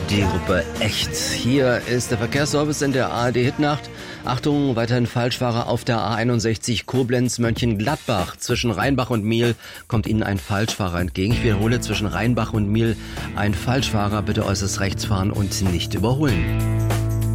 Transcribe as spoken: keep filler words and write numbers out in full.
Die Gruppe Echt. Hier ist der Verkehrsservice in der A R D-Hitnacht. Achtung, weiterhin Falschfahrer auf der A einundsechzig Koblenz-Mönchengladbach. Zwischen Rheinbach und Miel kommt Ihnen ein Falschfahrer entgegen. Ich wiederhole, zwischen Rheinbach und Miel ein Falschfahrer. Bitte äußerst rechts fahren und nicht überholen.